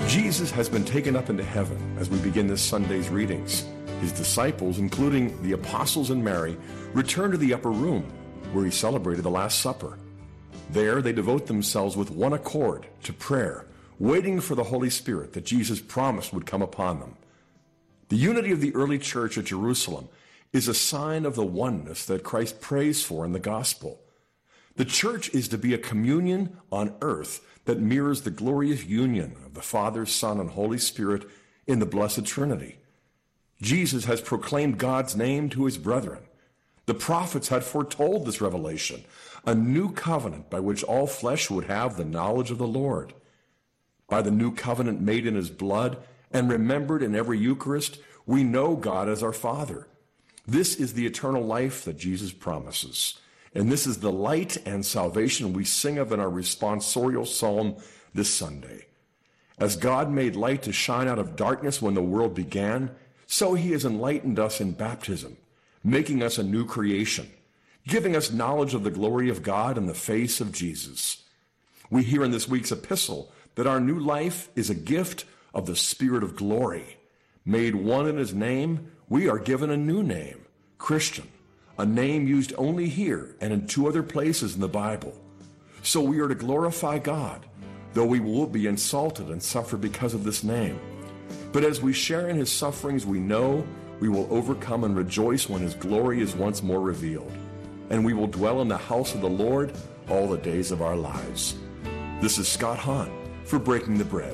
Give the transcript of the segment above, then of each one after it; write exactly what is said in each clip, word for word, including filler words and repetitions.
Jesus has been taken up into heaven as we begin this Sunday's readings. His disciples, including the apostles and Mary, return to the upper room where he celebrated the Last Supper. There they devote themselves with one accord to prayer, waiting for the Holy Spirit that Jesus promised would come upon them. The unity of the early church at Jerusalem is a sign of the oneness that Christ prays for in the gospel. The church is to be a communion on earth that mirrors the glorious union of the Father, Son, and Holy Spirit in the Blessed Trinity. Jesus has proclaimed God's name to his brethren. The prophets had foretold this revelation, a new covenant by which all flesh would have the knowledge of the Lord. By the new covenant made in his blood and remembered in every Eucharist, we know God as our Father. This is the eternal life that Jesus promises. And this is the light and salvation we sing of in our responsorial psalm this Sunday. As God made light to shine out of darkness when the world began, so he has enlightened us in baptism, making us a new creation, giving us knowledge of the glory of God in the face of Jesus. We hear in this week's epistle that our new life is a gift of the Spirit of glory. Made one in his name, we are given a new name, Christian, a name used only here and in two other places in the Bible. So we are to glorify God, though we will be insulted and suffer because of this name. But as we share in his sufferings, we know we will overcome and rejoice when his glory is once more revealed. And we will dwell in the house of the Lord all the days of our lives. This is Scott Hahn for Breaking the Bread.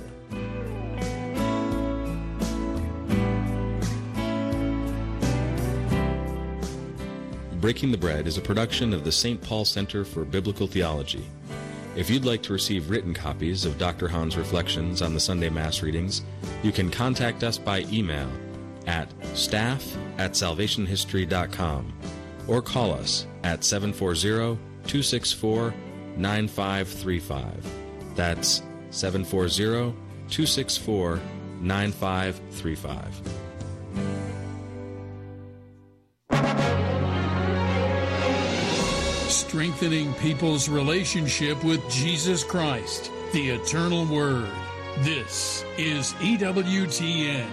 Breaking the Bread is a production of the Saint Paul Center for Biblical Theology. If you'd like to receive written copies of Doctor Hahn's reflections on the Sunday Mass readings, you can contact us by email at staff at salvation history dot com or call us at seven four zero, two six four, nine five three five. That's seven four zero, two six four, nine five three five. Strengthening people's relationship with Jesus Christ, the eternal Word. This is E W T N.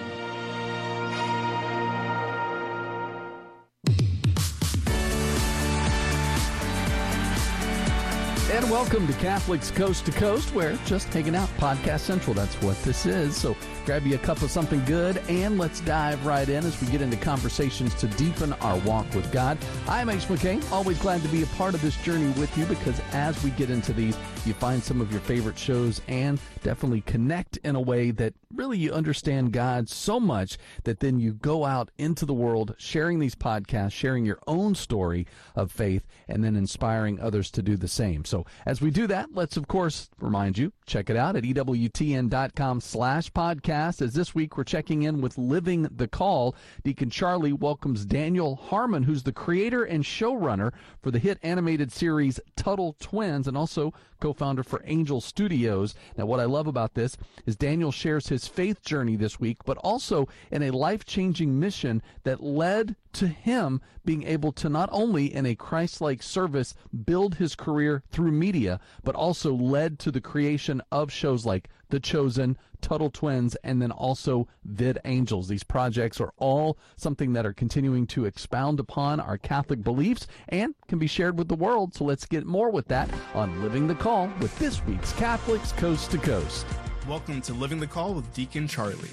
And welcome to Catholics Coast to Coast. We're just hanging out, Podcast Central. That's what this is. So grab you a cup of something good, and let's dive right in as we get into conversations to deepen our walk with God. I'm H. McCain, always glad to be a part of this journey with you, because as we get into these, you find some of your favorite shows and definitely connect in a way that really you understand God so much that then you go out into the world sharing these podcasts, sharing your own story of faith, and then inspiring others to do the same. So as we do that, let's, of course, remind you, check it out at E W T N dot com slash podcast. As this week we're checking in with Living the Call. Deacon Charlie welcomes Daniel Harmon, who's the creator and showrunner for the hit animated series Tuttle Twins, and also co-founder for Angel Studios. Now, what I love about this is Daniel shares his faith journey this week, but also in a life-changing mission that led to him being able to not only in a Christ-like service build his career through media, but also led to the creation of shows like The Chosen, Tuttle Twins, and then also Vid Angels. These projects are all something that are continuing to expound upon our Catholic beliefs and can be shared with the world. So let's get more with that on Living the Call with this week's Catholics Coast to Coast. Welcome to Living the Call with Deacon Charlie.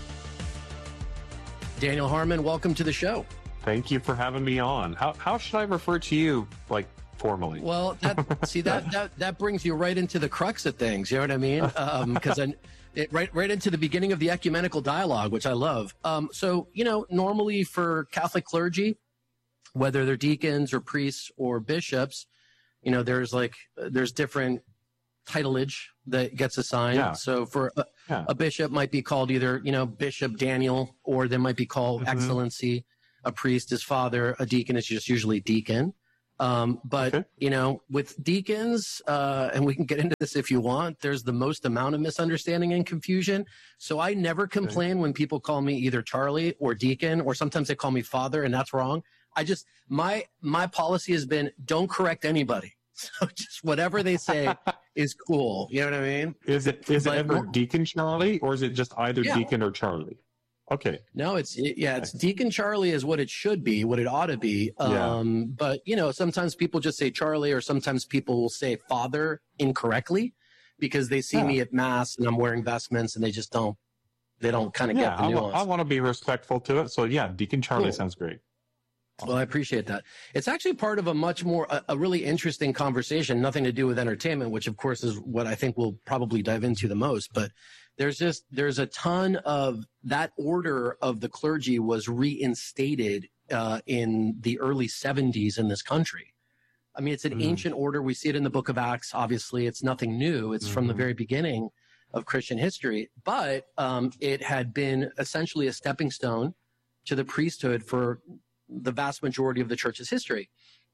Daniel Harmon, welcome to the show. Thank you for having me on. How how should I refer to you, like, formally? Well, that, see, that, that that brings you right into the crux of things, you know what I mean? Because um, it right right into the beginning of the ecumenical dialogue, which I love. Um, so, you know, normally for Catholic clergy, whether they're deacons or priests or bishops, you know, there's like, there's different titleage that gets assigned. Yeah. So for a, yeah. a bishop might be called either, you know, Bishop Daniel, or they might be called mm-hmm. Excellency. A priest is father. A deacon is just usually deacon. Um, but, okay. you know, with deacons, uh, and we can get into this if you want, there's the most amount of misunderstanding and confusion. So I never complain okay. when people call me either Charlie or deacon, or sometimes they call me father, and that's wrong. I just, my, my policy has been, don't correct anybody. So just whatever they say is cool. You know what I mean? Is it is But it ever more- Deacon Charlie, or is it just either Yeah. Deacon or Charlie? Okay. No, it's it, yeah, it's Deacon Charlie is what it should be, what it ought to be. Yeah. Um, but you know, sometimes people just say Charlie, or sometimes people will say Father incorrectly because they see Yeah. me at mass and I'm wearing vestments, and they just don't they don't kind of Yeah, get the I, nuance. wa- I want to be respectful to it. So yeah, Deacon Charlie Cool. sounds great. Well, I appreciate that. It's actually part of a much more, a, a really interesting conversation, nothing to do with entertainment, which of course is what I think we'll probably dive into the most. But there's just, there's a ton of that order of the clergy was reinstated uh, in the early seventies in this country. I mean, it's an Mm. ancient order. We see it in the book of Acts. Obviously, it's nothing new. It's from the Mhm. very beginning of Christian history, but um, it had been essentially a stepping stone to the priesthood for the vast majority of the church's history.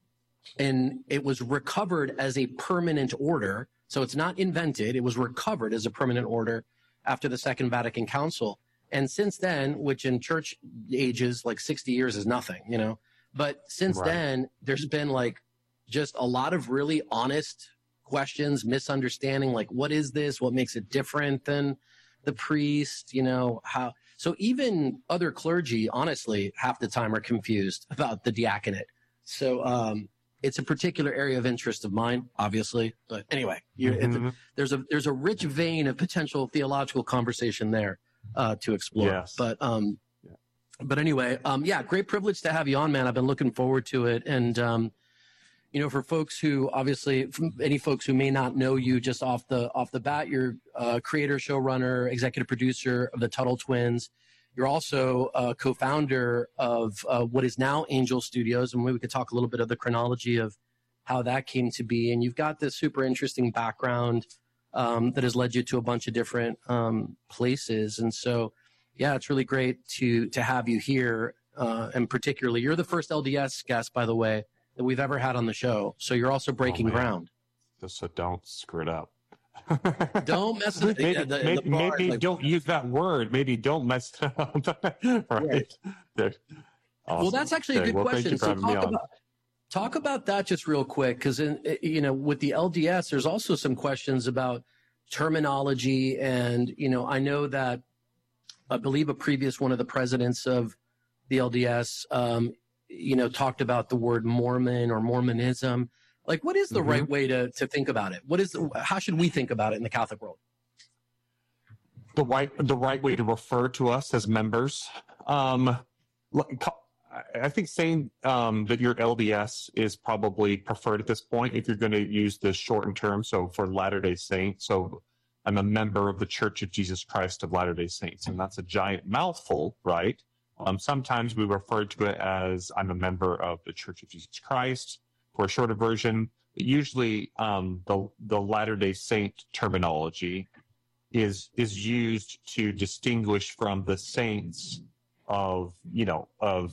And it was recovered as a permanent order. So it's not invented. It was recovered as a permanent order after the Second Vatican Council. And since then, which in church ages, like sixty years is nothing, you know, but since Right. then, there's been like just a lot of really honest questions, misunderstanding, like, what is this? What makes it different than the priest? You know, how, so even other clergy, honestly, half the time are confused about the diaconate. So um, it's a particular area of interest of mine, obviously. But anyway, you, it's a, Mhm. there's a there's a rich vein of potential theological conversation there uh, to explore. Yes. But um, but anyway, um, yeah, great privilege to have you on, man. I've been looking forward to it, and um, you know, for folks who obviously, from any folks who may not know you just off the off the bat, you're uh, creator, showrunner, executive producer of the Tuttle Twins. You're also a co-founder of uh, what is now Angel Studios, and maybe we could talk a little bit of the chronology of how that came to be. And you've got this super interesting background um, that has led you to a bunch of different um, places. And so, yeah, it's really great to to have you here. Uh, and particularly, you're the first L D S guest, by the way, that we've ever had on the show. So you're also breaking Oh, man. ground. Just so don't screw it up. Don't mess with maybe, the, the, maybe, the bar, maybe like- don't use that word. Maybe don't mess it up. right. Right. There. Well, Awesome. that's actually a Okay, good well, thank question. you for So having me talk on. about talk about that just real quick, because you know, with the L D S, there's also some questions about terminology, and you know, I know that I believe a previous one of the presidents of the L D S, um, you know, talked about the word Mormon or Mormonism. Like, what is the Mhm. right way to to think about it? What is the, how should we think about it in the Catholic world? the right the right way to refer to us as members. Um, like, I- I think saying um, that you're L D S is probably preferred at this point if you're going to use the shortened term. So for Latter-day Saints, so I'm a member of the Church of Jesus Christ of Latter-day Saints, and that's a giant mouthful, right? Um, sometimes we refer to it as I'm a member of the Church of Jesus Christ for a shorter version. But usually, um, the the Latter-day Saint terminology is is used to distinguish from the saints of you know of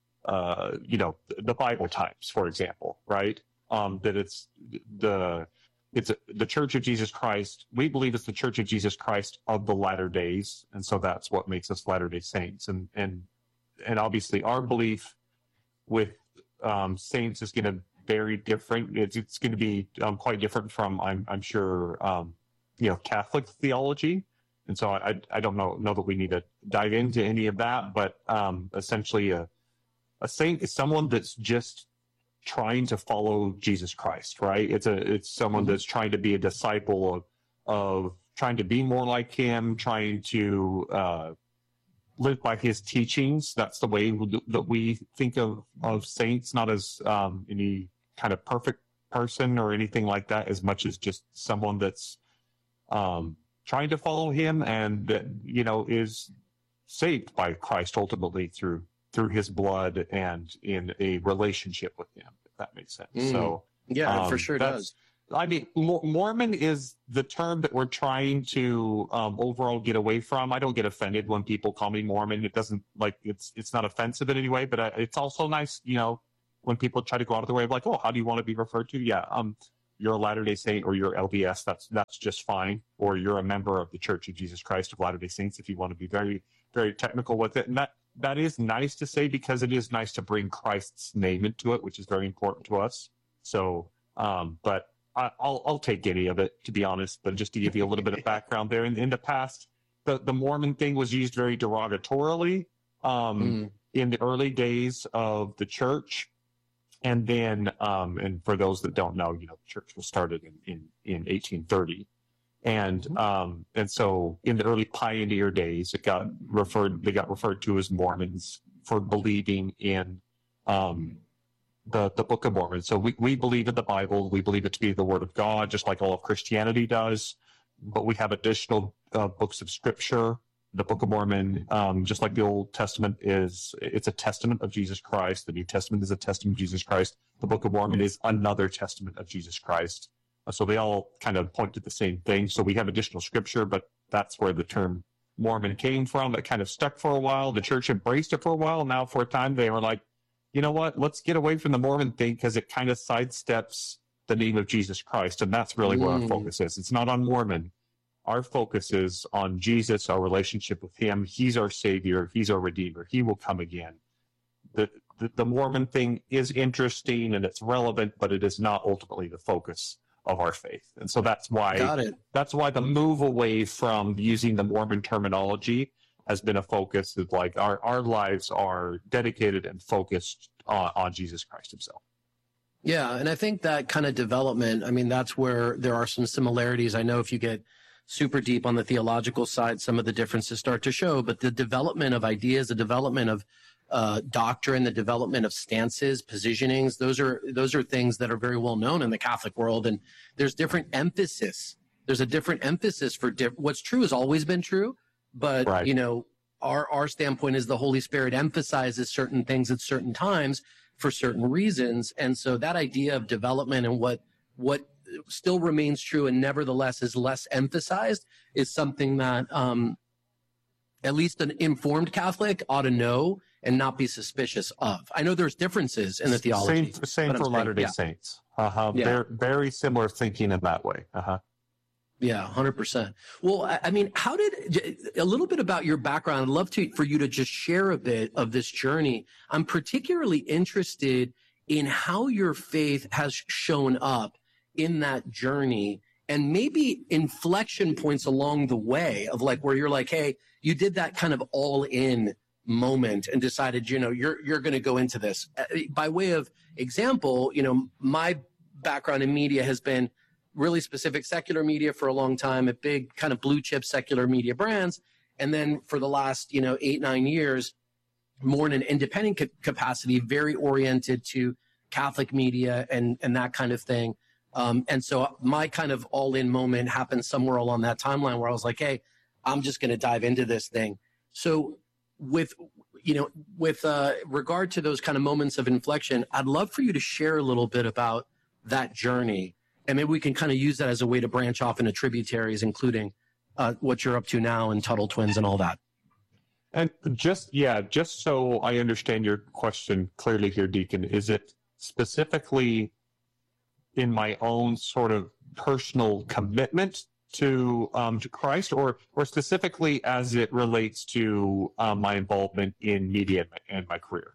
uh, you know the Bible times, for example, right? Um, that it's the it's a, the Church of Jesus Christ. We believe it's the Church of Jesus Christ of the latter days, and so that's what makes us Latter-day Saints. And and and obviously, our belief with um, saints is going to very different. It's it's going to be um, quite different from I'm I'm sure um, you know Catholic theology. And so I I don't know know that we need to dive into any of that, but um, essentially a a saint is someone that's just trying to follow Jesus Christ, right? It's a it's someone that's trying to be a disciple of of trying to be more like him, trying to uh, live by his teachings. That's the way that we think of of saints, not as um, any kind of perfect person or anything like that, as much as just someone that's um, trying to follow him and that you know is saved by Christ ultimately through through his blood and in a relationship with him, if that makes sense. Mm. So Yeah, for um, sure it that's- does. I mean, Mor- Mormon is the term that we're trying to um, overall get away from. I don't get offended when people call me Mormon. It doesn't like it's it's not offensive in any way, but uh, it's also nice, you know, when people try to go out of their way of like, oh, how do you want to be referred to? Yeah, um, you're a Latter-day Saint or you're L D S. That's that's just fine. Or you're a member of the Church of Jesus Christ of Latter-day Saints if you want to be very very technical with it. And that that is nice to say because it is nice to bring Christ's name into it, which is very important to us. So. Um, but I, I'll I'll take any of it, to be honest. But just to give you a little bit of background there, in, in the past, the, the Mormon thing was used very derogatorily um, mm. in the early days of the church. And then, um, and for those that don't know, you know, the church was started in, in, in eighteen thirty. And, um, and so in the early pioneer days, it got referred, they got referred to as Mormons for believing in, um, the, the Book of Mormon. So we, we believe in the Bible. We believe it to be the Word of God, just like all of Christianity does. But we have additional uh, books of Scripture. The Book of Mormon, um, just like the Old Testament is, it's a testament of Jesus Christ. The New Testament is a testament of Jesus Christ. The Book of Mormon is another testament of Jesus Christ. Uh, so they all kind of point to the same thing. So we have additional Scripture, but that's where the term Mormon came from. It kind of stuck for a while. The church embraced it for a while. Now for a time, they were like, you know what, let's get away from the Mormon thing because it kind of sidesteps the name of Jesus Christ. And that's really where mm. our focus is. It's not on Mormon. Our focus is on Jesus, our relationship with him. He's our Savior. He's our Redeemer. He will come again. The, the, the Mormon thing is interesting and it's relevant, but it is not ultimately the focus of our faith. And so that's why, Got it. that's why the move away from using the Mormon terminology has been a focus of like our, our lives are dedicated and focused on, on Jesus Christ himself. Yeah. And I think that kind of development, I mean, that's where there are some similarities. I know if you get super deep on the theological side, some of the differences start to show, but the development of ideas, the development of uh, doctrine, the development of stances, positionings, those are, those are things that are very well known in the Catholic world. And there's different emphasis. There's a different emphasis for diff- what's true has always been true, but right. you know, our, our standpoint is the Holy Spirit emphasizes certain things at certain times for certain reasons. And so that idea of development and what, what, still remains true and nevertheless is less emphasized is something that um, at least an informed Catholic ought to know and not be suspicious of. I know there's differences in the theology. Same, same for Latter-day yeah. Saints. Uh-huh. Yeah. They're very similar thinking in that way. Uh-huh. Yeah, one hundred percent. Well, I, I mean, how did, a little bit about your background. I'd love to for you to just share a bit of this journey. I'm particularly interested in how your faith has shown up in that journey and maybe inflection points along the way of like where you're like, hey, you did that kind of all in moment and decided, you know, you're, you're going to go into this. By way of example, you know, my background in media has been really specific secular media for a long time at big kind of blue chip secular media brands. And then for the last, you know, eight, nine years, more in an independent ca- capacity, very oriented to Catholic media and, and that kind of thing. Um, and so my kind of all-in moment happened somewhere along that timeline where I was like, hey, I'm just going to dive into this thing. So with, you know, with uh, regard to those kind of moments of inflection, I'd love for you to share a little bit about that journey. And maybe we can kind of use that as a way to branch off into tributaries, including uh, what you're up to now and Tuttle Twins and all that. And just, yeah, just so I understand your question clearly here, Deacon, is it specifically in my own sort of personal commitment to um, to Christ, or or specifically as it relates to um, my involvement in media and my, and my career?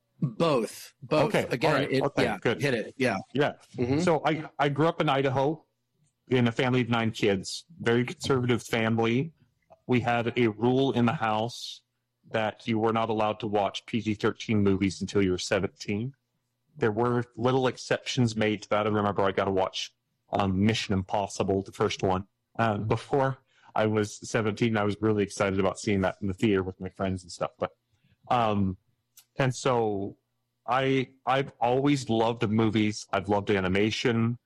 Both, both. Okay, again, right. it, okay, yeah, good. hit it, yeah, yeah. Mm-hmm. So I I grew up in Idaho, in a family of nine kids, very conservative family. We had a rule in the house that you were not allowed to watch P G thirteen movies until you were seventeen. There were little exceptions made to that. I remember I got to watch um, Mission Impossible, the first one, uh, before I was seventeen. I was really excited about seeing that in the theater with my friends and stuff. But, um, and so I, I've always loved movies. I've loved animation.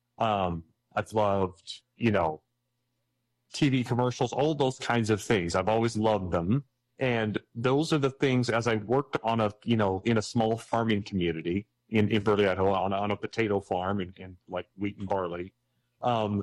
Um, I've loved, you know, T V commercials, all those kinds of things. I've always loved them. And those are the things, as I worked on a, you know, in a small farming community in, in Burley, Idaho, on, on a potato farm and, and like wheat and barley, um,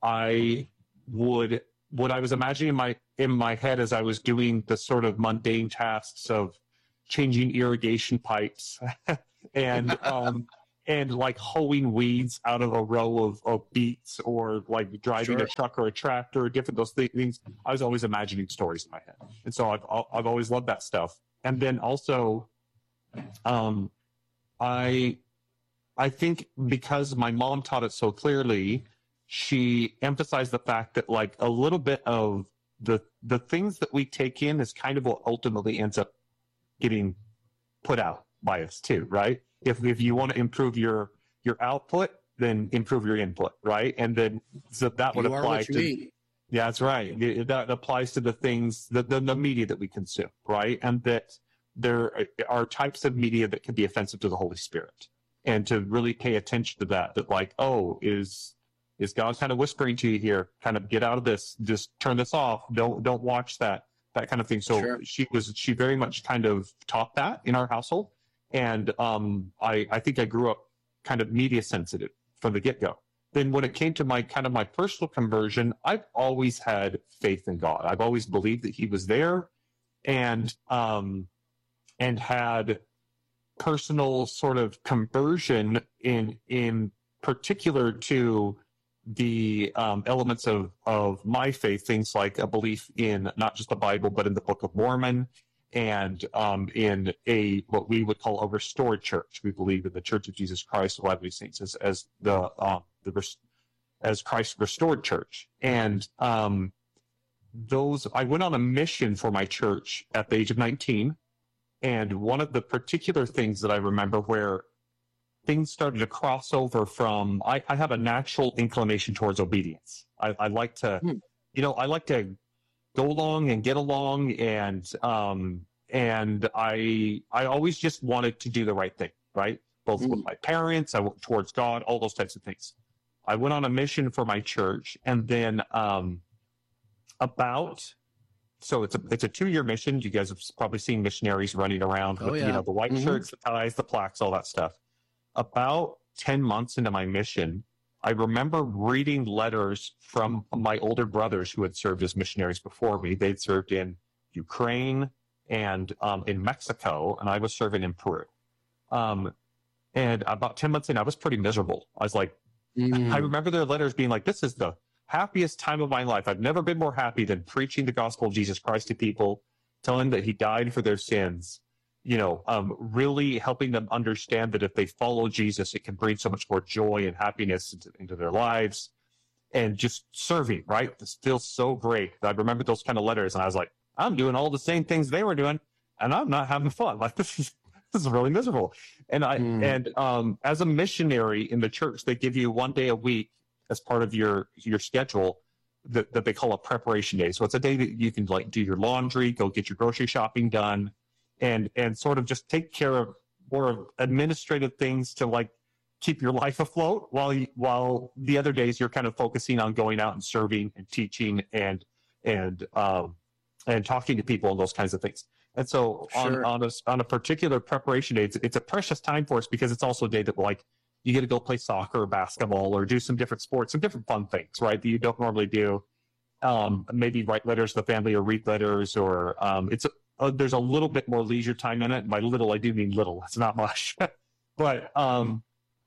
I would, what I was imagining in my, in my head as I was doing the sort of mundane tasks of changing irrigation pipes and, um, and like hoeing weeds out of a row of, of beets, or like driving sure. a truck or a tractor, different those things. I was always imagining stories in my head. And so I've, I've always loved that stuff. And then also, um, I, I think because my mom taught it so clearly, she emphasized the fact that like a little bit of the the things that we take in is kind of what ultimately ends up getting put out by us too, right? If if you want to improve your your output, then improve your input, right? And then so that would You are apply what you to eat. yeah, that's right. It- That applies to the things, the, the, the media that we consume, right? And that there are types of media that can be offensive to the Holy Spirit. And to really pay attention to that, that like, oh, is is God kind of whispering to you here? Kind of get out of this. Just turn this off. Don't don't watch that. That kind of thing. So Sure. she was she very much kind of taught that in our household. And um, I I think I grew up kind of media sensitive from the get go. Then when it came to my kind of my personal conversion, I've always had faith in God. I've always believed that He was there, and um, and had personal sort of conversion in in particular to the um, elements of of my faith, things like a belief in not just the Bible but in the Book of Mormon, and um, in a what we would call a restored church. We believe in the Church of Jesus Christ of Latter-day Saints as as the um, the as Christ restored church. And um, those I went on a mission for my church at the age of nineteen, and one of the particular things that I remember where things started to cross over from I, I have a natural inclination towards obedience. I, I like to, Hmm. you know, I like to go along and get along, and um, and I I always just wanted to do the right thing, right? Both with Mm. my parents, I went towards God, all those types of things. I went on a mission for my church, and then um, about so it's a it's a two year mission. You guys have probably seen missionaries running around Oh, with yeah. you know the white Mhm. shirts, the ties, the plaques, all that stuff. About ten months into my mission, I remember reading letters from my older brothers who had served as missionaries before me. They'd served in Ukraine and um, in Mexico, and I was serving in Peru. Um, and about ten months in, I was pretty miserable. I was like, Mm. I remember their letters being like, this is the happiest time of my life. I've never been more happy than preaching the gospel of Jesus Christ to people, telling them that He died for their sins, you know, um, really helping them understand that if they follow Jesus, it can bring so much more joy and happiness into, into their lives, and just serving, right? This feels so great. I remember those kind of letters, and I was like, I'm doing all the same things they were doing, and I'm not having fun. Like, this is this is really miserable. And I Mm. and um, as a missionary in the church, they give you one day a week as part of your your schedule that, that they call a preparation day. So it's a day that you can like do your laundry, go get your grocery shopping done, and and sort of just take care of more administrative things to like keep your life afloat, while you, while the other days you're kind of focusing on going out and serving and teaching and and um, and talking to people and those kinds of things. And so Sure. on on a, on a particular preparation day, it's, it's a precious time for us because it's also a day that like you get to go play soccer or basketball or do some different sports, some different fun things, right, that you don't normally do. Um, maybe write letters to the family or read letters, or um, it's a, uh, there's a little bit more leisure time in it. By little, I do mean little. It's not much. But um,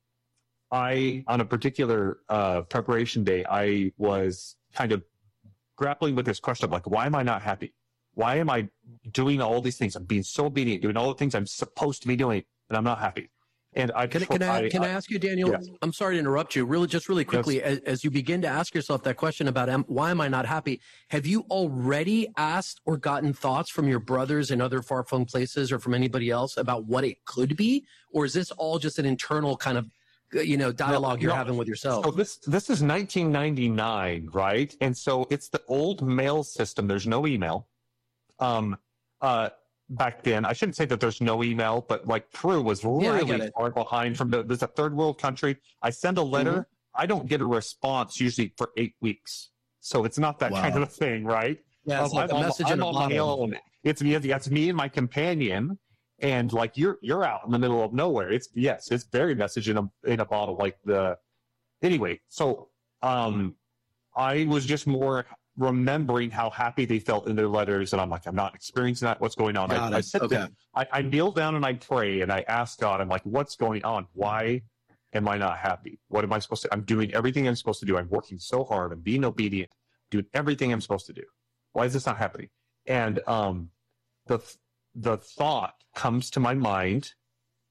I, on a particular uh, preparation day, I was kind of grappling with this question of like, why am I not happy? Why am I doing all these things? I'm being so obedient, doing all the things I'm supposed to be doing, and I'm not happy. And I Can, I- can, I, can I ask you, Daniel? yeah. I'm sorry to interrupt you. Really, just really quickly, as, as you begin to ask yourself that question about am, why am I not happy? Have you already asked or gotten thoughts from your brothers in other far-flung places or from anybody else about what it could be, or is this all just an internal kind of, you know, dialogue No, you're no. having with yourself? So this this is nineteen ninety-nine, right? And so it's the old mail system. There's no email. Um, uh, back then, I shouldn't say that there's no email, but like Peru was Yeah, I get really it. far behind from the. There's a third world country. I send a letter. Mm-hmm. I don't get a response usually for eight weeks. So it's not that Wow. kind of a thing, right? Yeah, it's Um, like a I'm on- message in I'm a on my bottle. own. It's me. It's me and my companion. And like you're you're out in the middle of nowhere. It's yes, it's very message in a in a bottle. Like the anyway. So um, I was just more remembering how happy they felt in their letters, and I'm like, I'm not experiencing that. What's going on? Got I, I it. sit Okay. there, I, I kneel down and I pray and I ask God. I'm like, what's going on? Why am I not happy? What am I supposed to? I'm doing everything I'm supposed to do. I'm working so hard. I'm being obedient, doing everything I'm supposed to do. Why is this not happening? And um, the the thought comes to my mind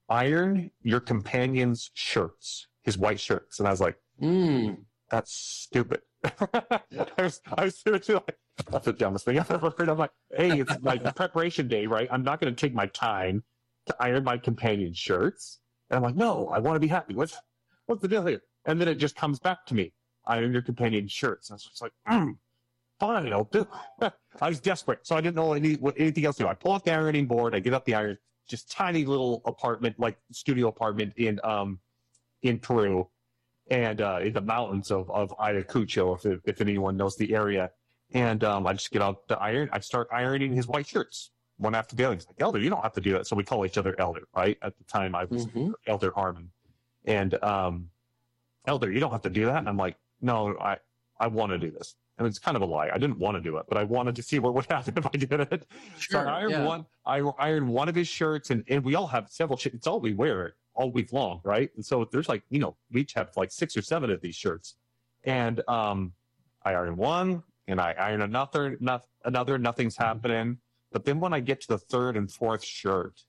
iron your companion's shirts, his white shirts. And I was like, Mm. that's stupid. I was, I was seriously like, that's the dumbest thing I've ever heard. I'm like, hey, it's like preparation day, right? I'm not going to take my time to iron my companion's shirts. And I'm like, no, I want to be happy. What's, what's the deal here? And then it just comes back to me. Iron your companion's shirts. And I was just like, mm, fine, I'll do it. I was desperate, so I didn't know any, what, anything else to do. I pull out the ironing board. I get up the iron. Just tiny little apartment, like studio apartment in um in Peru, and uh, in the mountains of, of Ayacucho, if if anyone knows the area. And um, I just get out the iron. I start ironing his white shirts one after the other. He's like, Elder, you don't have to do that. So we call each other Elder, right? At the time, I was mm-hmm. Elder Harmon. And um, Elder, you don't have to do that. And I'm like, no, I, I want to do this. And it's kind of a lie. I didn't want to do it, but I wanted to see what would happen if I did it. Sure, so I ironed yeah. one. I ironed one of his shirts, and, and we all have several shirts. It's all we wear all week long, right? And so there's like, you know, we each have like six or seven of these shirts. And um, I ironed one, and I iron another, not, another, nothing's happening. But then when I get to the third and fourth shirt,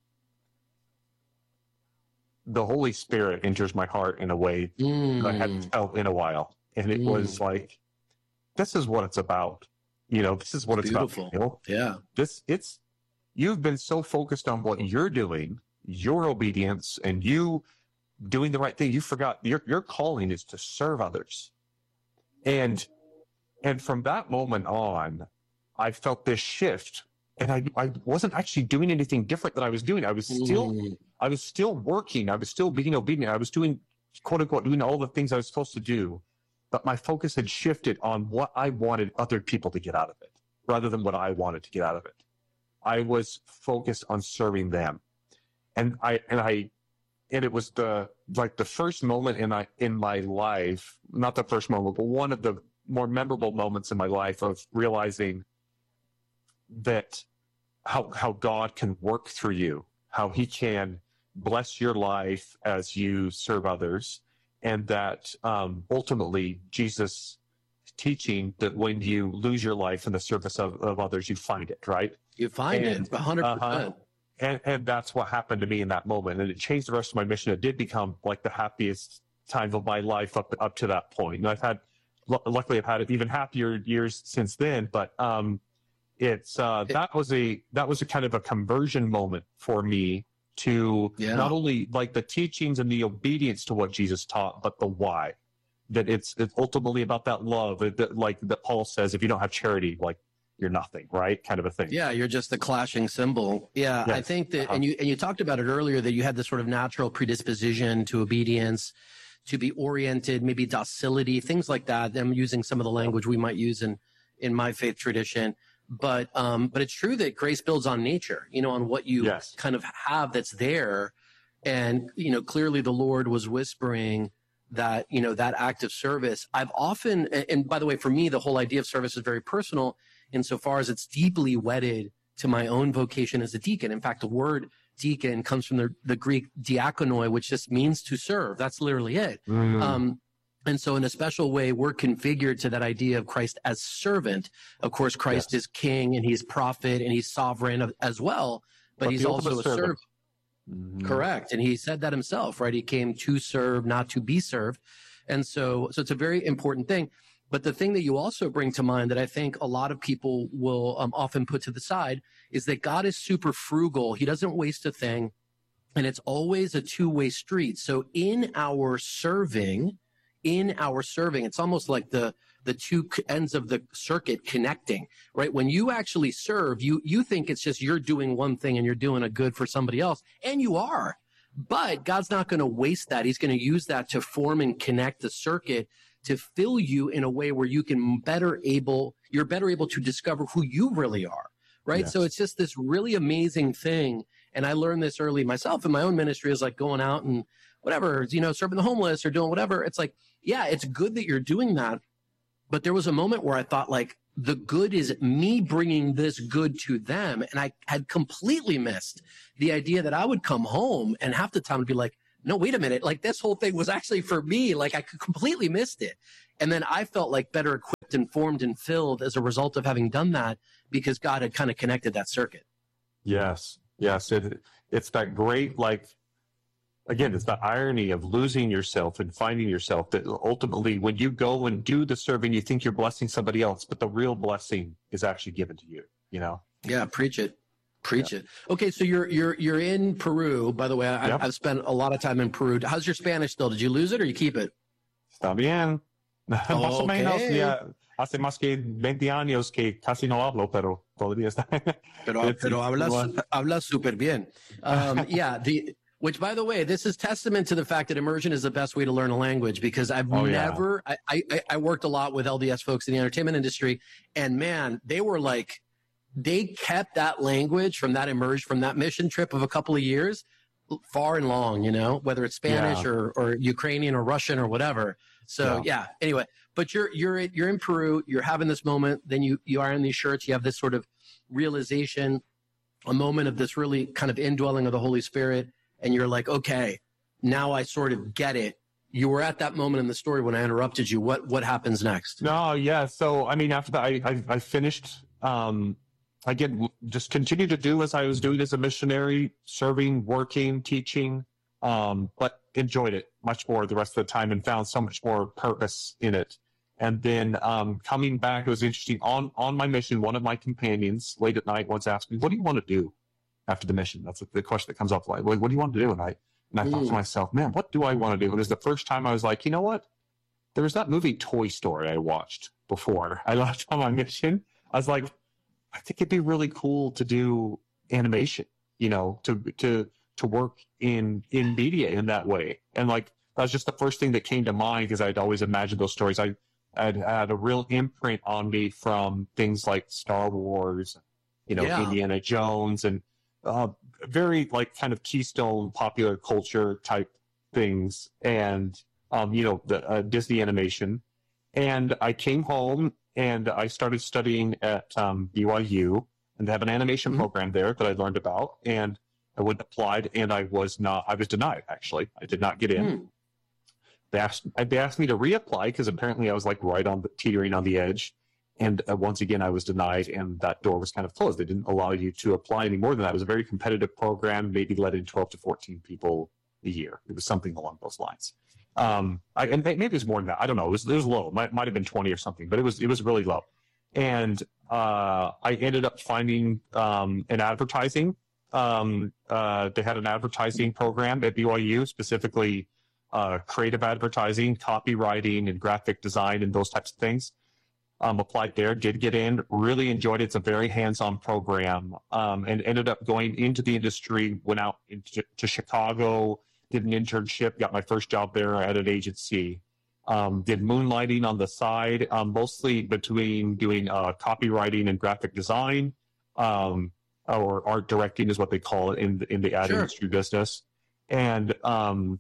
the Holy Spirit enters my heart in a way mm. that I hadn't felt in a while. And it mm. was like, this is what it's about. You know, this is what it's Beautiful. about. You know? Yeah. This, it's, you've been so focused on what you're doing, your obedience, and you doing the right thing. You forgot your, your calling is to serve others. And, and from that moment on, I felt this shift, and I, I wasn't actually doing anything different that I was doing. I was still, mm. I was still working. I was still being obedient. I was doing, quote unquote, doing all the things I was supposed to do. But my focus had shifted on what I wanted other people to get out of it, rather than what I wanted to get out of it. I was focused on serving them. And I, and I, and it was the, like the first moment in my, in my life, not the first moment, but one of the more memorable moments in my life of realizing that how, how God can work through you, how he can bless your life as you serve others. And that um, ultimately Jesus teaching that when you lose your life in the service of, of others, you find it, right? You find and, it, one hundred percent. Uh-huh. And, and that's what happened to me in that moment. And it changed the rest of my mission. It did become like the happiest time of my life up, up to that point. And I've had, luckily I've had even happier years since then, but um, it's, uh, that was a, that was a kind of a conversion moment for me to yeah. not only like the teachings and the obedience to what Jesus taught, but the why. That it's, it's ultimately about that love that, like that Paul says, if you don't have charity, like you're nothing, right? Kind of a thing. Yeah, you're just a clashing symbol. Yeah, yes. I think that, uh-huh. and you and you talked about it earlier, that you had this sort of natural predisposition to obedience, to be oriented, maybe docility, things like that. I'm using some of the language we might use in in my faith tradition. But um, but it's true that grace builds on nature, you know, on what you yes. kind of have that's there. And, you know, clearly the Lord was whispering that, you know, that act of service. I've often, and by the way, for me, the whole idea of service is very personal insofar as it's deeply wedded to my own vocation as a deacon. In fact, the word deacon comes from the, the Greek diakonoi, which just means to serve. That's literally it. Mm. Um, And so in a special way, we're configured to that idea of Christ as servant. Of course, Christ yes. is king and he's prophet and he's sovereign as well, but, but he's also a servant. servant. Mm-hmm. Correct. And he said that himself, right? He came to serve, not to be served. And so, so it's a very important thing. But the thing that you also bring to mind that I think a lot of people will um, often put to the side is that God is super frugal. He doesn't waste a thing. And it's always a two-way street. So in our serving, in our serving, it's almost like the the two ends of the circuit connecting, right? When you actually serve, you you think it's just you're doing one thing and you're doing a good for somebody else, and you are. But God's not going to waste that. He's going to use that to form and connect the circuit to fill you in a way where you can better able, you're better able to discover who you really are, right? Yes. So it's just this really amazing thing. And I learned this early myself in my own ministry, is like going out and whatever, you know, serving the homeless or doing whatever. It's like, yeah, it's good that you're doing that. But there was a moment where I thought, like, the good is me bringing this good to them. And I had completely missed the idea that I would come home and half the time would be like, no, wait a minute. Like, this whole thing was actually for me. Like, I completely missed it. And then I felt like better equipped and formed and filled as a result of having done that, because God had kind of connected that circuit. Yes. Yes. It, it's that great, like, again, it's the irony of losing yourself and finding yourself, that ultimately when you go and do the serving, you think you're blessing somebody else, but the real blessing is actually given to you, you know? Yeah, preach it. Preach yeah. it. Okay, so you're you're you're in Peru. By the way, I, yep. I've spent a lot of time in Peru. How's your Spanish still? Did you lose it or you keep it? Está bien. Oh, Más o okay. menos, ya hace más que veinte años que casi no hablo, pero todavía está. Pero, pero hablas, hablas súper bien. Um, yeah, the which, by the way, this is testament to the fact that immersion is the best way to learn a language, because I've oh, never, yeah. I, I, I worked a lot with L D S folks in the entertainment industry, and man, they were like, they kept that language from that immersion, from that mission trip of a couple of years, far and long, you know, whether it's Spanish yeah. or, or Ukrainian or Russian or whatever. So yeah. yeah, anyway, but you're, you're, you're in Peru, you're having this moment, then you, you are in these shirts, you have this sort of realization, a moment of this really kind of indwelling of the Holy Spirit. And you're like, okay, now I sort of get it. You were at that moment in the story when I interrupted you. What what happens next? No, yeah. So, I mean, after that, I, I, I finished, um, I get just continued to do as I was doing as a missionary, serving, working, teaching, um, but enjoyed it much more the rest of the time and found so much more purpose in it. And then um, coming back, it was interesting. On, on my mission, one of my companions late at night once asked me, what do you want to do after the mission? That's the question that comes up. Like, what do you want to do? And I, and I mm. thought to myself, man, what do I want to do? And it was the first time I was like, you know what? There was that movie Toy Story I watched before I left on my mission. I was like, I think it'd be really cool to do animation, you know, to, to, to work in, in media in that way. And like, that was just the first thing that came to mind, because I'd always imagined those stories. I, I'd had a real imprint on me from things like Star Wars, you know, yeah. Indiana Jones, and Uh, very like kind of keystone popular culture type things, and um, you know, the uh, Disney animation. And I came home and I started studying at um, B Y U, and they have an animation mm-hmm. program there that I learned about. And I went applied, and I was not. I was denied. Actually, I did not get in. Mm. They asked. They asked me to reapply because apparently I was like right on the teetering on the edge. And uh, once again, I was denied, and that door was kind of closed. They didn't allow you to apply any more than that. It was a very competitive program, maybe let in twelve to fourteen people a year. It was something along those lines. Um, I, and maybe it was more than that. I don't know. It was, it was low. It might, might have been twenty or something, but it was, it was really low. And uh, I ended up finding um, an advertising. Um, uh, they had an advertising program at B Y U, specifically uh, creative advertising, copywriting, and graphic design, and those types of things. Um, applied there, did get in, really enjoyed it. It's a very hands-on program, um, and ended up going into the industry, went out into, to Chicago, did an internship, got my first job there at an agency, um, did moonlighting on the side, um, mostly between doing uh, copywriting and graphic design, um, or art directing is what they call it in the, in the ad sure. industry business. And, um,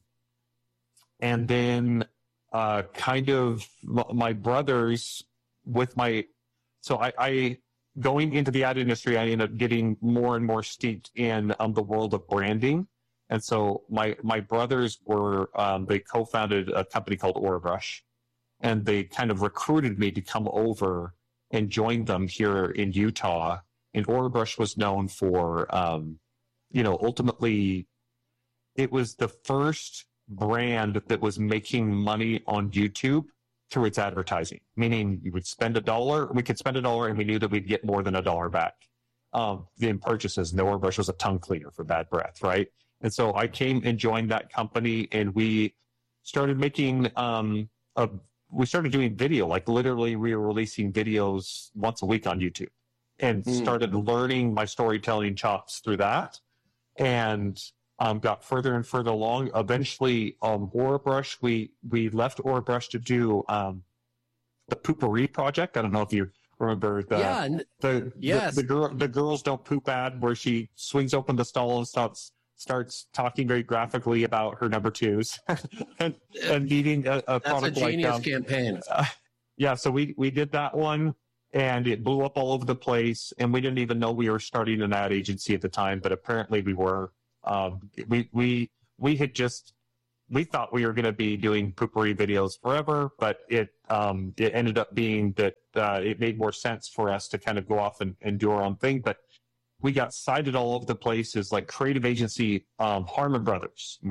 and then uh, kind of my brothers... with my, so I, I, going into the ad industry, I ended up getting more and more steeped in um, the world of branding. And so my, my brothers were, um, they co-founded a company called Orabrush, and they kind of recruited me to come over and join them here in Utah. And Orabrush was known for, um, you know, ultimately it was the first brand that was making money on YouTube through its advertising, meaning you would spend a dollar, we could spend a dollar and we knew that we'd get more than a dollar back um, in purchases. And the Orabrush was a tongue cleaner for bad breath, right? And so I came and joined that company, and we started making, um, a, we started doing video, like literally we were releasing videos once a week on YouTube, and mm. started learning my storytelling chops through that. And Um, got further and further along. Eventually, um, Orabrush, we, we left Orabrush to do um, the Poopery project. I don't know if you remember the yeah, the, yes. the, the, girl, the Girls Don't Poop ad, where she swings open the stall and starts starts talking very graphically about her number twos and, and needing a, a That's product a genius like um, campaign. Uh, yeah, so we, we did that one, and it blew up all over the place, and we didn't even know we were starting an ad agency at the time, but apparently we were. Um, we, we, we had just, we thought we were going to be doing poopery videos forever, but it, um, it ended up being that, uh, it made more sense for us to kind of go off and, and do our own thing. But we got cited all over the place as like creative agency, um, Harmon Brothers. And we were like,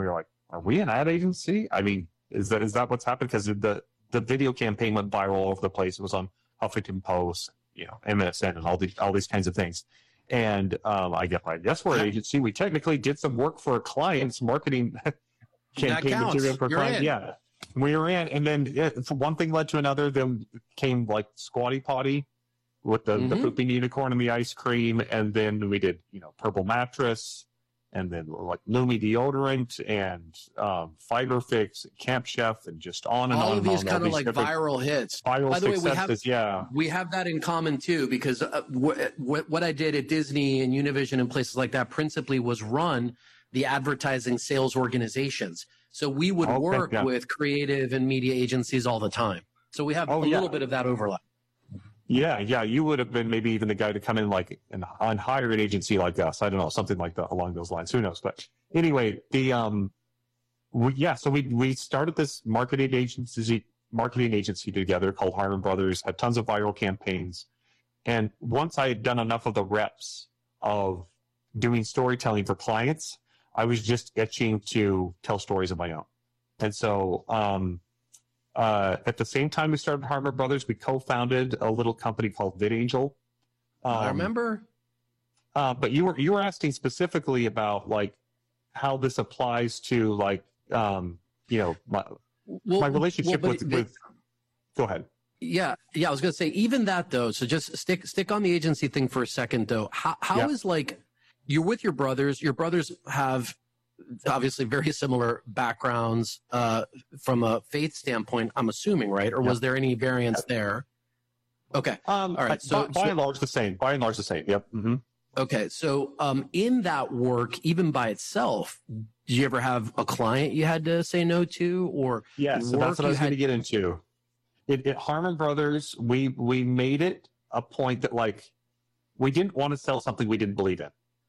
are we an ad agency? I mean, is that is that what's happened? Because the the video campaign went viral all over the place. It was on Huffington Post, you know, M S N, and all these all these kinds of things. And um, I guess I guess we're an agency. We technically did some work for a client's marketing campaign material for client. Yeah, we were in, and then yeah, one thing led to another. Then came like Squatty Potty with the, mm-hmm. the pooping unicorn and the ice cream, and then we did you know Purple Mattress. And then like Lumi deodorant and um, Fiber Fix, Camp Chef, and just on and all on. All of these on, kind of like viral hits. Viral By the way, we have, yeah. we have that in common too, because uh, wh- wh- what I did at Disney and Univision and places like that principally was run the advertising sales organizations. So we would okay, work yeah. with creative and media agencies all the time. So we have oh, a yeah. little bit of that overlap. Yeah, yeah, you would have been maybe even the guy to come in like an unhired agency like us. I don't know, something like that along those lines. Who knows? But anyway, the um, we, yeah. So we we started this marketing agency marketing agency together called Harmon Brothers. Had tons of viral campaigns, and once I had done enough of the reps of doing storytelling for clients, I was just itching to tell stories of my own, and so um. Uh, at the same time we started Harmon Brothers, we co-founded a little company called VidAngel. Um, I remember. Uh, but you were you were asking specifically about like how this applies to like um, you know my well, my relationship well, with, it, with. Go ahead. Yeah, yeah. I was going to say even that though. So just stick stick on the agency thing for a second though. How how yeah. is like you're with your brothers? Your brothers have obviously very similar backgrounds uh, from a faith standpoint, I'm assuming, right? Or yep. was there any variance there? Okay. Um, All right. So, by, by so, and large, the same. By and large, the same. Yep. Mm-hmm. Okay. So um, in that work, even by itself, did you ever have a client you had to say no to? Or yes, so that's what I was had... going to get into. It, at Harmon Brothers, we, we made it a point that, like, we didn't want to sell something we didn't believe in.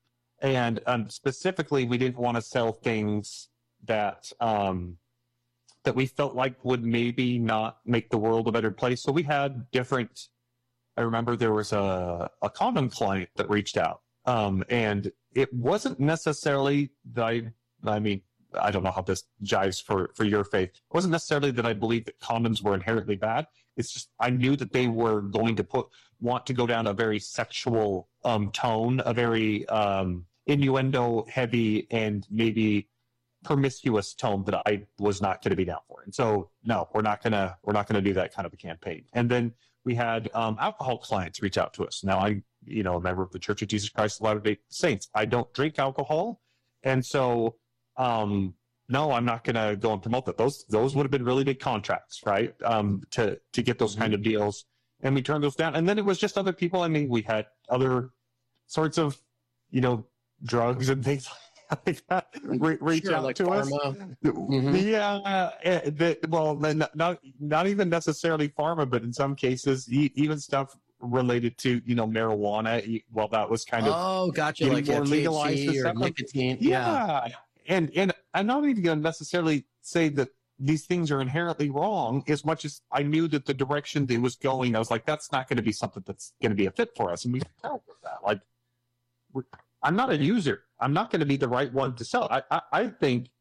And um, specifically, we didn't want to sell things that um, that we felt like would maybe not make the world a better place. So we had different. I remember there was a a condom client that reached out, um, and it wasn't necessarily that I. I mean, I don't know how this jives for for your faith. It wasn't necessarily that I believed that condoms were inherently bad. It's just I knew that they were going to put want to go down a very sexual um, tone, a very um, innuendo heavy and maybe promiscuous tone that I was not going to be down for. And so, no, we're not going to, we're not going to do that kind of a campaign. And then we had um, alcohol clients reach out to us. Now I, you know, a member of the Church of Jesus Christ of Latter-day Saints. I don't drink alcohol. And so, um, no, I'm not going to go and promote that. Those, those would have been really big contracts, right? Um, to, to get those kind of deals. And we turned those down. And then it was just other people. I mean, we had other sorts of, you know, drugs and things like that re- reach sure, out like to pharma. us. Mm-hmm. Yeah, uh, the, well, not, not not even necessarily pharma, but in some cases, even stuff related to you know marijuana. Well, that was kind of oh, gotcha, like more legalized or nicotine. Yeah. yeah, and and I'm not even going to necessarily say that these things are inherently wrong, as much as I knew that the direction they was going, I was like, that's not going to be something that's going to be a fit for us, and we felt that like. We're, I'm not a user. I'm not going to be the right one to sell. I, I, I think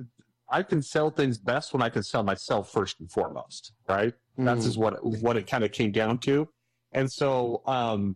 I can sell things best when I can sell myself first and foremost, right? Mm. That's just what what it kind of came down to. And so um,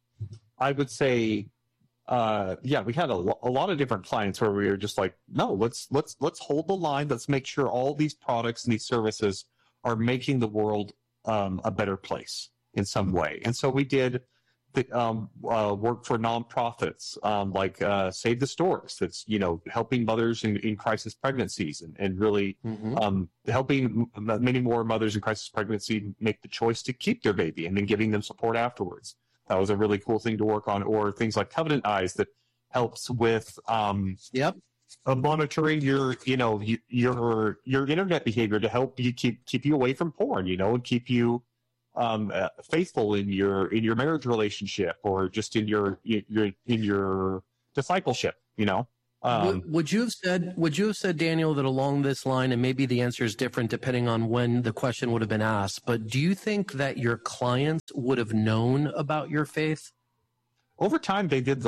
I would say, uh, yeah, we had a, lo- a lot of different clients where we were just like, no, let's let's let's hold the line. Let's make sure all these products and these services are making the world um, a better place in some way. And so we did. The, um, uh, work for nonprofits um, like uh, Save the Stores. That's you know helping mothers in, in crisis pregnancies and, and really mm-hmm. um, helping m- many more mothers in crisis pregnancy make the choice to keep their baby and then giving them support afterwards. That was a really cool thing to work on. Or things like Covenant Eyes that helps with um, yep. uh, monitoring your you know your your internet behavior to help you keep keep you away from porn. You know and keep you. Um, uh, faithful in your in your marriage relationship or just in your your in your discipleship, you know. Um, would, would you have said Would you have said Daniel that along this line, and maybe the answer is different depending on when the question would have been asked, but do you think that your clients would have known about your faith? Over time, they did learn it.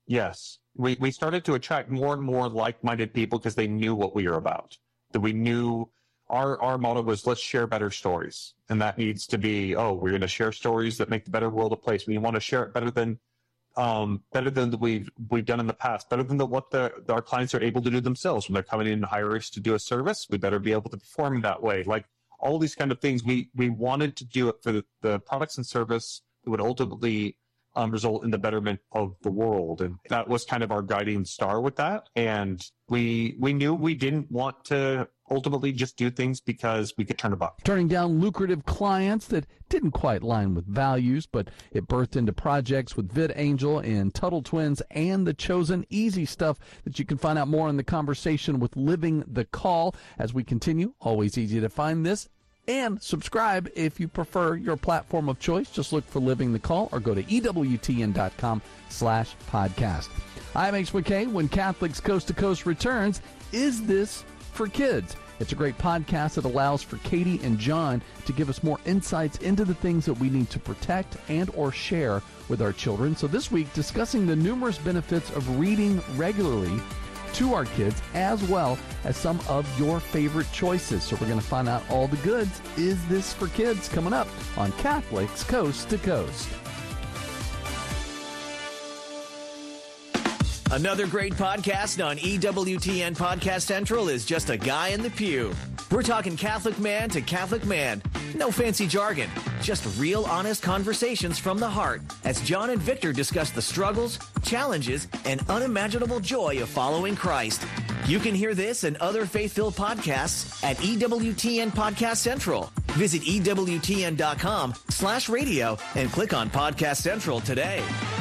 Yes. We, we started to attract more and more like-minded people because they knew what we were about. That we knew our, our motto was, let's share better stories. And that needs to be, oh, we're going to share stories that make the better world a place. We want to share it better than um, better than we've we've done in the past, better than the, what the, our clients are able to do themselves. When they're coming in and hire us to do a service, we better be able to perform that way. Like all these kind of things, we, we wanted to do it for the, the products and service that would ultimately Um, result in the betterment of the world. And that was kind of our guiding star with that. And we we knew we didn't want to ultimately just do things because we could turn a buck. Turning down lucrative clients that didn't quite line with values, but it birthed into projects with VidAngel and Tuttle Twins and The Chosen. Easy stuff that you can find out more in the conversation with Living the Call. As we continue, always easy to find this. And subscribe if you prefer your platform of choice. Just look for Living the Call or go to E W T N dot com slash podcast. I'm H. McKay. When Catholics Coast to Coast returns, Is This for Kids? It's a great podcast that allows for Katie and John to give us more insights into the things that we need to protect and or share with our children. So this week, discussing the numerous benefits of reading regularly to our kids, as well as some of your favorite choices. So we're going to find out all the goods. Is This for Kids? Coming up on Catholics Coast to Coast. Another great podcast on E W T N Podcast Central is Just a Guy in the Pew. We're talking Catholic man to Catholic man. No fancy jargon, just real honest conversations from the heart as John and Victor discuss the struggles, challenges, and unimaginable joy of following Christ. You can hear this and other faith-filled podcasts at E W T N Podcast Central. Visit E W T N dot com slash radio and click on Podcast Central today.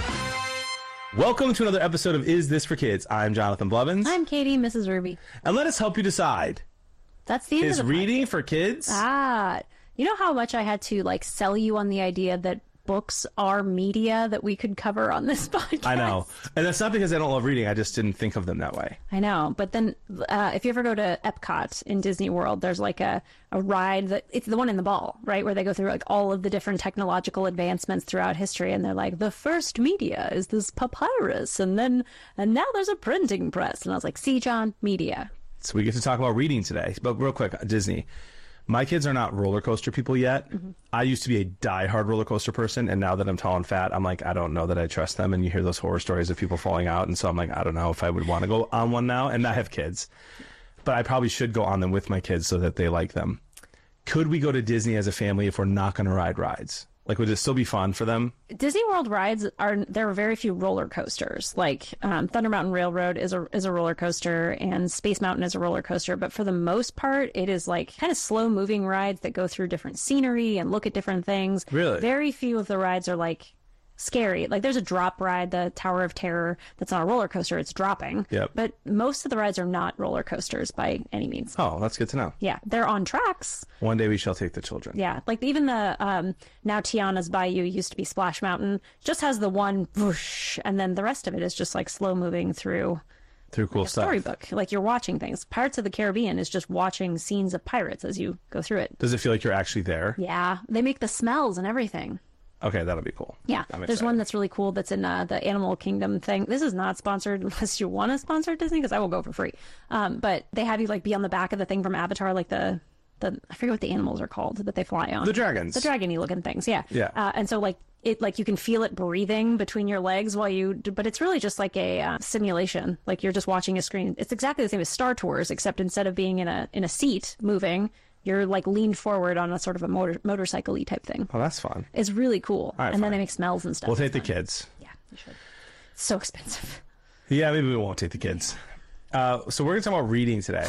Welcome to another episode of Is This for Kids? I'm Jonathan Blevins. I'm Katie, Missus Ruby. And let us help you decide. That's the end Is of the reading podcast. for kids? Ah, you know how much I had to like sell you on the idea that books are media that we could cover on this podcast? I know. And that's not because I don't love reading. I just didn't think of them that way. I know. But then uh, if you ever go to Epcot in Disney World, there's like a, a ride that it's the one in the ball, right? Where they go through like all of the different technological advancements throughout history. And they're like, the first media is this papyrus. And then, and now there's a printing press. And I was like, see, John, media. So we get to talk about reading today. But real quick, Disney. My kids are not roller coaster people yet. Mm-hmm. I used to be a diehard roller coaster person, and now that I'm tall and fat, I'm like, I don't know that I trust them. And you hear those horror stories of people falling out, and so I'm like, I don't know if I would want to go on one now. And I have kids, but I probably should go on them with my kids so that they like them. Could we go to Disney as a family if we're not going to ride rides? Like, would it still be fun for them? Disney World rides are, there are very few roller coasters. Like um, Thunder Mountain Railroad is a is a roller coaster, and Space Mountain is a roller coaster. But for the most part, it is like kind of slow moving rides that go through different scenery and look at different things. Really? Very few of the rides are like scary. Like there's a drop ride, the Tower of Terror, that's not a roller coaster, it's dropping. Yep. But most of the rides are not roller coasters by any means. Oh, that's good to know. Yeah, they're on tracks. One day we shall take the children. Yeah, like even the um, now Tiana's Bayou used to be Splash Mountain, just has the one whoosh, and then the rest of it is just like slow moving through through cool like a stuff. Storybook, like you're watching things. Pirates of the Caribbean is just watching scenes of pirates as you go through it. Does it feel like you're actually there? Yeah, they make the smells and everything. Okay, that'll be cool. Yeah, I'm there's excited. one that's really cool that's in uh, the Animal Kingdom thing. This is not sponsored unless you want to sponsor Disney, because I will go for free. Um, but they have you like be on the back of the thing from Avatar, like the, the I forget what the animals are called that they fly on. The dragons. The dragony looking things, yeah. Yeah. Uh, and so like it like you can feel it breathing between your legs while you, but it's really just like a uh, simulation. Like you're just watching a screen. It's exactly the same as Star Tours, except instead of being in a in a seat moving, you're like leaned forward on a sort of a motor motorcycle-y type thing. Oh, that's fun. It's really cool. Right, and fine. then they make smells and stuff. We'll take It's the fun. kids. Yeah, you should. It's so expensive. Yeah, maybe we won't take the kids. Uh, so we're going to talk about reading today.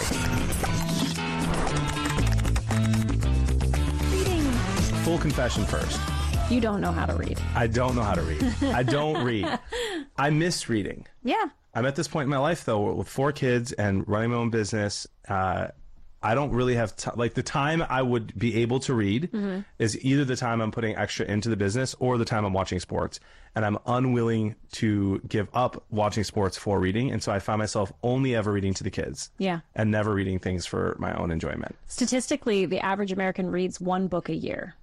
Reading. Full confession first. You don't know how to read. I don't know how to read. I don't read. I miss reading. Yeah. I'm at this point in my life, though, with four kids and running my own business. Uh, I don't really have t- like the time I would be able to read mm-hmm. is either the time I'm putting extra into the business or the time I'm watching sports. And I'm unwilling to give up watching sports for reading. And so I find myself only ever reading to the kids. Yeah. And never reading things for my own enjoyment. Statistically, the average American reads one book a year.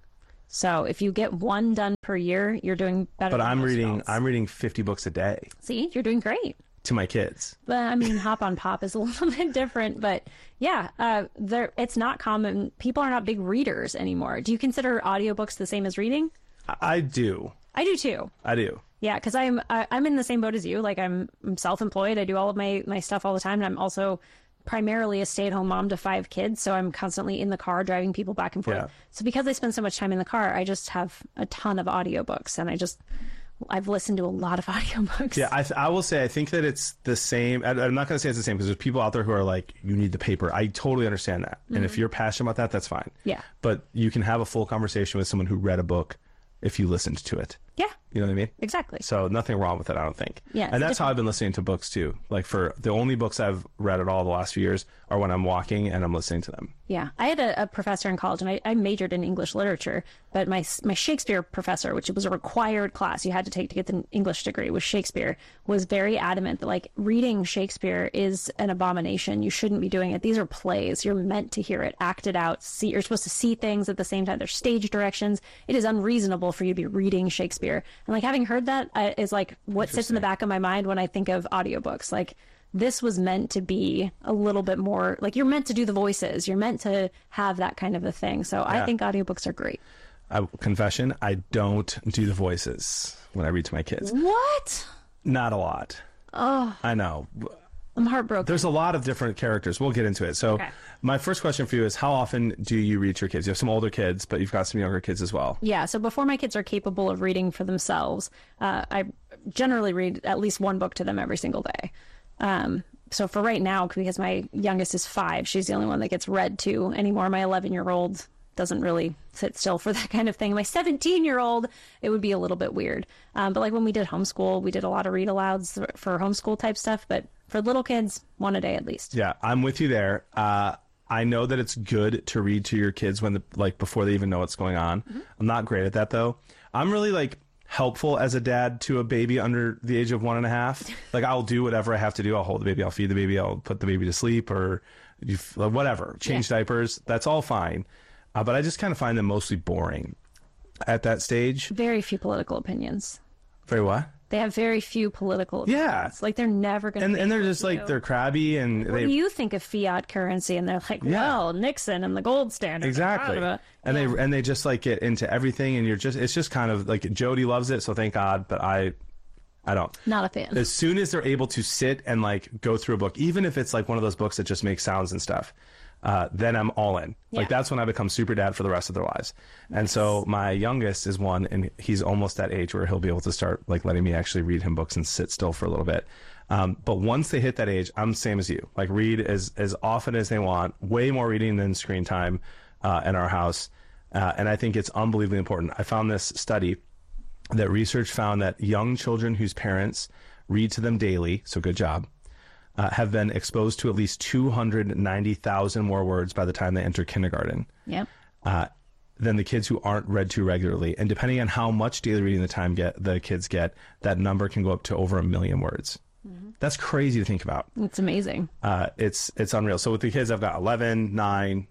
So if you get one done per year, you're doing better. But than I'm most reading. adults. I'm reading fifty books a day See, you're doing great. to my kids. But I mean, Hop on Pop is a little bit different. But yeah, uh, there it's not common. People are not big readers anymore. Do you consider audiobooks the same as reading? I, I do. I do too. I do. Yeah, because I'm I, I'm in the same boat as you. Like I'm, I'm self-employed. I do all of my my stuff all the time, and I'm also primarily a stay-at-home mom to five kids. So I'm constantly in the car driving people back and forth. Yeah. So because I spend so much time in the car, I just have a ton of audiobooks, and I just I've listened to a lot of audiobooks. Yeah, I, th- I will say I think that it's the same. I, I'm not going to say it's the same because there's people out there who are like, you need the paper. I totally understand that. Mm-hmm. And if you're passionate about that, that's fine. Yeah. But you can have a full conversation with someone who read a book if you listened to it. Yeah. You know what I mean? Exactly. So nothing wrong with it, I don't think. Yeah, and that's how I've been listening to books too. Like for the only books I've read at all the last few years are when I'm walking and I'm listening to them. Yeah, I had a, a professor in college, and I, I majored in English literature, but my my Shakespeare professor, which was a required class you had to take to get the English degree, was Shakespeare, was very adamant that like reading Shakespeare is an abomination. You shouldn't be doing it. These are plays. You're meant to hear it acted out. See, you're supposed to see things at the same time. There's stage directions. It is unreasonable for you to be reading Shakespeare. And like having heard that uh, is like what sits in the back of my mind when I think of audiobooks. Like, this was meant to be a little bit more like you're meant to do the voices. You're meant to have that kind of a thing. So yeah. I think audiobooks are great. I, confession, I don't do the voices when I read to my kids. What? Not a lot. Oh. I know. I'm heartbroken. There's a lot of different characters. We'll get into it. So okay. My first question for you is, how often do you read to your kids? You have some older kids, but you've got some younger kids as well. Yeah. So before my kids are capable of reading for themselves, uh, I generally read at least one book to them every single day. Um, so for right now, because my youngest is five, she's the only one that gets read to anymore. My eleven-year-old doesn't really sit still for that kind of thing. My seventeen-year-old, it would be a little bit weird. Um, but like when we did homeschool, we did a lot of read-alouds for homeschool type stuff. But for little kids, one a day at least. Yeah, I'm with you there. Uh, I know that it's good to read to your kids when the, like before they even know what's going on. Mm-hmm. I'm not great at that though. I'm really like helpful as a dad to a baby under the age of one and a half. Like I'll do whatever I have to do. I'll hold the baby, I'll feed the baby, I'll put the baby to sleep or you, whatever, change yeah. diapers. That's all fine. Uh, but I just kind of find them mostly boring at that stage. Very few political opinions. Very what? They have very few political opinions. Yeah. Like they're never going to And, be and they're able just to. like, they're crabby and What they... do you think of fiat currency? And they're like, Yeah. well, Nixon and the gold standard. Exactly. Blah, blah, blah. And Yeah. they and they just like get into everything and you're just, it's just kind of like Jody loves it. So thank God. But I, I don't. Not a fan. As soon as they're able to sit and like go through a book, even if it's like one of those books that just makes sounds and stuff, uh, then I'm all in. Yeah. Like that's when I become super dad for the rest of their lives. And so my youngest is one, and he's almost that age where he'll be able to start like letting me actually read him books and sit still for a little bit. Um, but once they hit that age, I'm the same as you. Like read as as often as they want. Way more reading than screen time uh, in our house. Uh, and I think it's unbelievably important. I found this study that research found that young children whose parents read to them daily, so good job, uh, have been exposed to at least two hundred ninety thousand more words by the time they enter kindergarten. Yep. Uh, than the kids who aren't read to regularly. And depending on how much daily reading the time get the kids get, that number can go up to over a million words. Mm-hmm. That's crazy to think about. It's amazing. Uh, it's it's unreal. So with the kids, I've got eleven, nine,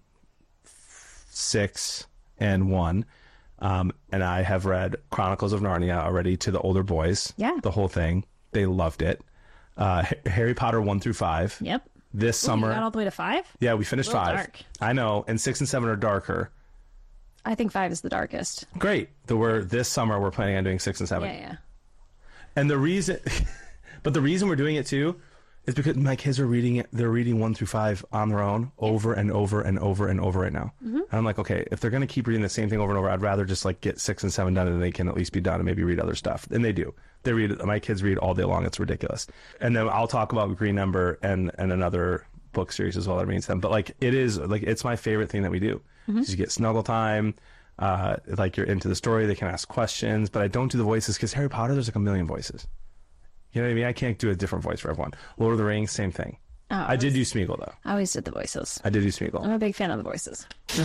six, and one. Um, and I have read Chronicles of Narnia already to the older boys. Yeah. The whole thing. They loved it. Uh, H- Harry Potter one through five. Yep. This Ooh, summer. You got all the way to five? Yeah, we finished A little five. dark. I know. And six and seven are darker. I think five is the darkest. Great. The we're this summer we're planning on doing six and seven. Yeah, yeah. And the reason, but the reason we're doing it too, is because my kids are reading it. They're reading one through five on their own over and over and over and over right now. Mm-hmm. And I'm like, okay, if they're going to keep reading the same thing over and over, I'd rather just like get six and seven done and they can at least be done and maybe read other stuff. And they do. They read. My kids read all day long. It's ridiculous. And then I'll talk about Green Ember and and another book series as well that reads them. But like it is like it's my favorite thing that we do. Mm-hmm. You get snuggle time. Uh, like you're into the story, they can ask questions, but I don't do the voices because Harry Potter, there's like a million voices. You know what I mean? I can't do a different voice for everyone. Lord of the Rings, same thing. Oh, I, I did do Smeagol though. I always did the voices. I did do Smeagol. I'm a big fan of the voices.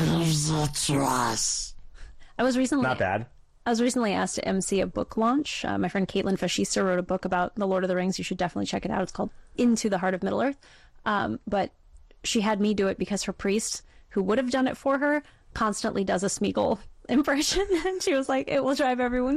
I was recently not bad. I was recently asked to emcee a book launch. Uh, my friend Caitlin Fascista wrote a book about the Lord of the Rings. You should definitely check it out. It's called Into the Heart of Middle Earth. Um, but she had me do it because her priest, who would have done it for her, constantly does a Smeagol impression, and she was like, "It will drive everyone